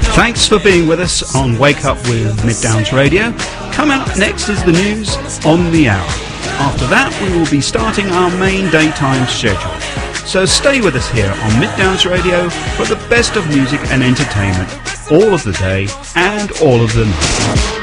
Thanks for being with us on Wake Up with Mid Downs Radio. Coming up next is the news on the hour. After that, we will be starting our main daytime schedule. So stay with us here on Mid Downs Radio for the best of music and entertainment all of the day and all of the night.